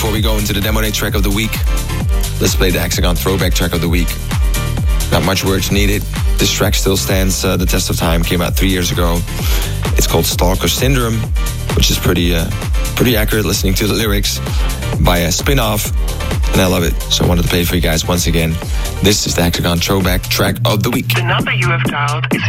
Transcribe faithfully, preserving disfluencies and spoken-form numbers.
before we go into the Demo Day track of the week, let's play the Hexagon Throwback track of the week. Not much words needed. This track still stands uh, the test of time. Came out three years ago. It's called Stalker Syndrome, which is pretty uh, pretty accurate listening to the lyrics by a spin-off, and I love it. So I wanted to play it for you guys once again. This is the Hexagon Throwback track of the week. The number you have dialed is